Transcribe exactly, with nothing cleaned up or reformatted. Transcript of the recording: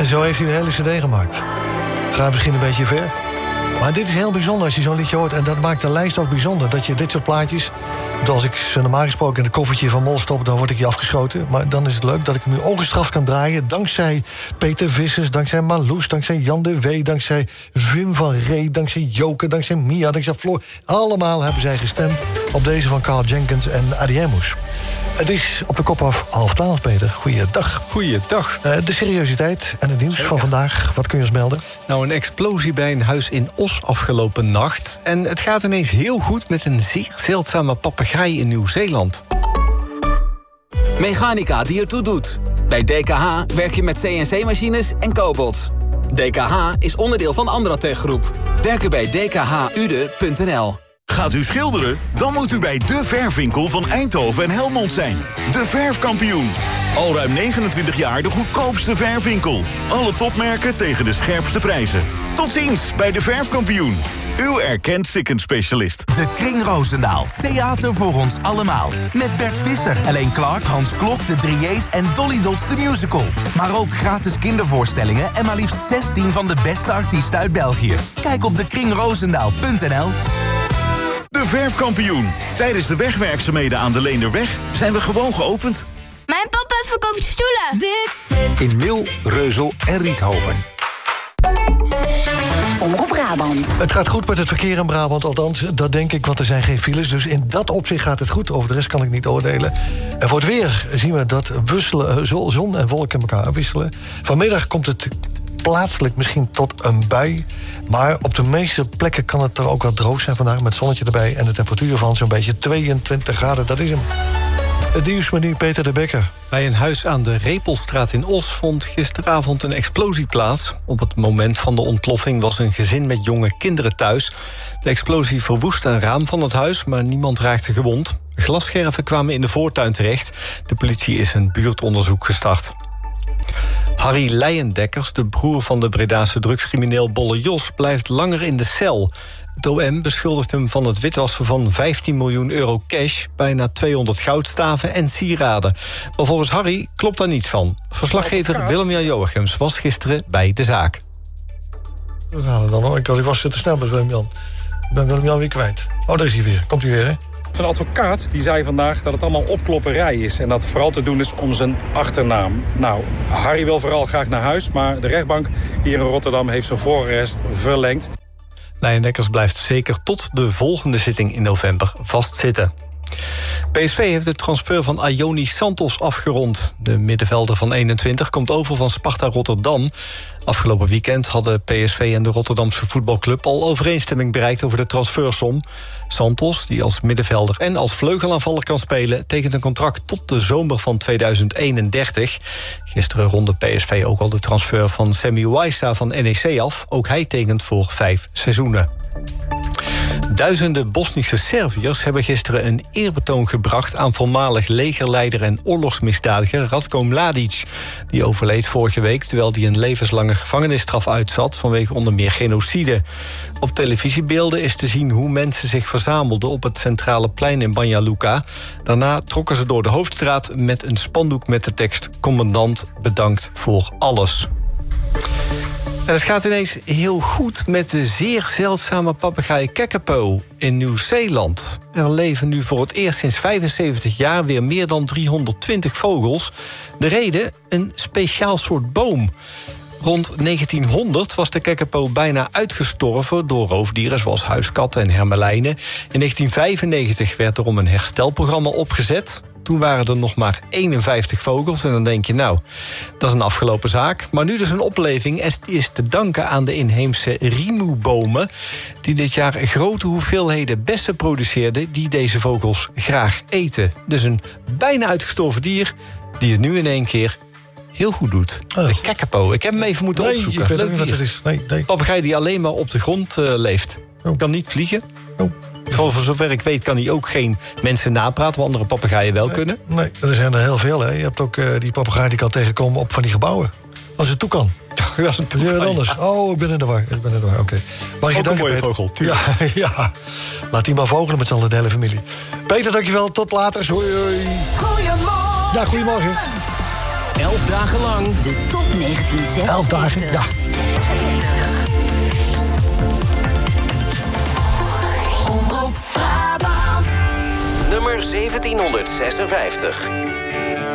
En zo heeft hij een hele cd gemaakt. Gaat misschien een beetje ver. Maar dit is heel bijzonder als je zo'n liedje hoort. En dat maakt de lijst ook bijzonder. Dat je dit soort plaatjes... Als ik ze normaal gesproken in het koffertje van Mol stop... dan word ik hier afgeschoten. Maar dan is het leuk dat ik hem nu ongestraft kan draaien. Dankzij Peter Vissers, dankzij Marloes... dankzij Jan de Wee, dankzij Wim van Ree... dankzij Joke, dankzij Mia, dankzij Floor. Allemaal hebben zij gestemd op deze van Carl Jenkins en Adiemus. Het is op de kop af half twaalf, Peter. Goeiedag. Goeiedag. Uh, de seriositeit en het nieuws Zeker. Van vandaag. Wat kun je ons melden? Nou, een explosie bij een huis in Os afgelopen nacht. En het gaat ineens heel goed met een zeer zeldzame papegaai in Nieuw-Zeeland. Mechanica die ertoe doet. Bij D K H werk je met C N C-machines en cobots. D K H is onderdeel van Andratech Groep. Werken bij d k h ude punt n l. Gaat u schilderen? Dan moet u bij De Verfwinkel van Eindhoven en Helmond zijn. De Verfkampioen. Al ruim negenentwintig jaar de goedkoopste verfwinkel. Alle topmerken tegen de scherpste prijzen. Tot ziens bij De Verfkampioen. Uw erkend Sikkens-specialist. De Kring Roosendaal. Theater voor ons allemaal. Met Bert Visser, Elaine Clark, Hans Klok, de Drieërs en Dolly Dots de Musical. Maar ook gratis kindervoorstellingen en maar liefst zestien van de beste artiesten uit België. Kijk op de kring roosendaal punt n l. De Verfkampioen. Tijdens de wegwerkzaamheden aan de Leenderweg zijn we gewoon geopend. Mijn papa verkoopt stoelen. Dit zit in Mil, Reuzel en Riethoven. Omroep Brabant. Het gaat goed met het verkeer in Brabant, althans, dat denk ik, want er zijn geen files. Dus in dat opzicht gaat het goed. Over de rest kan ik niet oordelen. En voor het weer zien we dat wisselen, zon en wolken elkaar wisselen. Vanmiddag komt het plaatselijk misschien tot een bui. Maar op de meeste plekken kan het er ook wat droog zijn vandaag, met zonnetje erbij. En de temperatuur van zo'n beetje tweeëntwintig graden, dat is hem. Het nieuws met nu Peter de Bekker. Bij een huis aan de Repelstraat in Os vond gisteravond een explosie plaats. Op het moment van de ontploffing was een gezin met jonge kinderen thuis. De explosie verwoestte een raam van het huis, maar niemand raakte gewond. Glasscherven kwamen in de voortuin terecht. De politie is een buurtonderzoek gestart. Harry Leijendekkers, de broer van de Bredaanse drugscrimineel Bolle Jos, blijft langer in de cel. Het O M beschuldigt hem van het witwassen van vijftien miljoen euro cash, bijna tweehonderd goudstaven en sieraden. Maar volgens Harry klopt daar niets van. Verslaggever Willem-Jan Joachims was gisteren bij de zaak. We gaan we dan hoor. Ik was te snel met Willem-Jan. Ik ben Willem-Jan weer kwijt. Oh, daar is hij weer. Komt hij weer, hè? Zijn advocaat die zei vandaag dat het allemaal opklopperij is en dat het vooral te doen is om zijn achternaam. Nou, Harry wil vooral graag naar huis, maar de rechtbank hier in Rotterdam heeft zijn voorarrest verlengd. Leijendekkers blijft zeker tot de volgende zitting in november vastzitten. P S V heeft de transfer van Ayonis Santos afgerond. De middenvelder van eenentwintig komt over van Sparta Rotterdam. Afgelopen weekend hadden P S V en de Rotterdamse voetbalclub al overeenstemming bereikt over de transfersom. Santos, die als middenvelder en als vleugelaanvaller kan spelen, tekent een contract tot de zomer van tweeduizend eenendertig. Gisteren ronde P S V ook al de transfer van Sammy Waisa van N E C af. Ook hij tekent voor vijf seizoenen. Duizenden Bosnische Serviërs hebben gisteren een eerbetoon gebracht aan voormalig legerleider en oorlogsmisdadiger Ratko Mladic. Die overleed vorige week terwijl hij een levenslange gevangenisstraf uitzat vanwege onder meer genocide. Op televisiebeelden is te zien hoe mensen zich verzamelden op het centrale plein in Banja Luka. Daarna trokken ze door de hoofdstraat met een spandoek met de tekst: Commandant, bedankt voor alles. En het gaat ineens heel goed met de zeer zeldzame papegaai Kakapo in Nieuw-Zeeland. Er leven nu voor het eerst sinds vijfenzeventig jaar weer meer dan driehonderdtwintig vogels. De reden? Een speciaal soort boom. Rond negentienhonderd was de kakapo bijna uitgestorven door roofdieren zoals huiskatten en hermelijnen. In negentien vijfennegentig werd er om een herstelprogramma opgezet. Toen waren er nog maar eenenvijftig vogels. En dan denk je, nou, dat is een afgelopen zaak. Maar nu dus een opleving en die is te danken aan de inheemse rimubomen, die dit jaar grote hoeveelheden bessen produceerden die deze vogels graag eten. Dus een bijna uitgestorven dier die het nu in één keer heel goed doet. Oh. De kakapo. Ik heb hem even moeten nee, opzoeken. Ik weet ook niet wat het is. Nee, nee. Papegaai die alleen maar op de grond uh, leeft. Oh. Kan niet vliegen. Oh. Voor zover ik weet kan hij ook geen mensen napraten, wat andere papegaaien wel nee, kunnen. Nee, er zijn er heel veel. Hè. Je hebt ook uh, die papegaai die kan tegenkomen op van die gebouwen. Als het toe kan. Dat is een toeval. Ja, anders. Oh, ik ben in de war. Ik ben in de war. Oké. Okay. Mag ik je danken, een mooie Peter? vogel. Ja, ja. Laat die maar vogelen met z'n allen, de hele familie. Peter, dankjewel. Tot later. Hoi, hoi. Goedemorgen. Ja, goedemorgen. Elf dagen lang de top negentien zesenzeventig. Elf dagen, ja. Omroep Brabant. Nummer zeventienhonderdzesenvijftig.